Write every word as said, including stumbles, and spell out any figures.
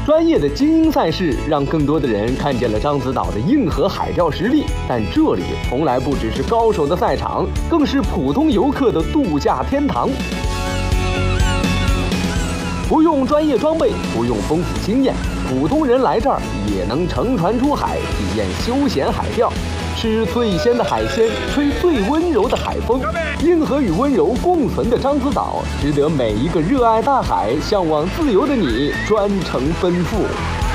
专业的精英赛事让更多的人看见了獐子岛的硬核海钓实力，但这里从来不只是高手的赛场，更是普通游客的度假天堂。不用专业装备，不用丰富经验，普通人来这儿也能乘船出海，体验休闲海钓，吃最鲜的海鲜，吹最温柔的海风。硬核与温柔共存的獐子岛，值得每一个热爱大海、向往自由的你专程奔赴。